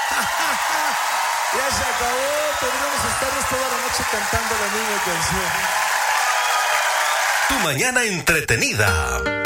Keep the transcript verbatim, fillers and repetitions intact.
Ya se acabó, podríamos estarnos toda la noche cantando la misma canción. Tu mañana entretenida.